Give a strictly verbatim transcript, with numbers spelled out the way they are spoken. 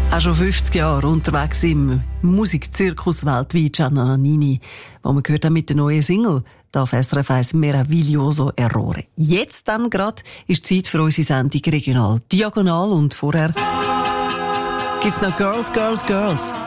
Auch schon fünfzig Jahre unterwegs im Musikzirkus weltweit, Gianna Nannini, wo man gehört haben mit der neuen Single, da auf S R F eins Meraviglioso Errore. Jetzt dann gerade ist Zeit für unsere Sendung Regional Diagonal und vorher gibt's noch Girls, Girls, Girls.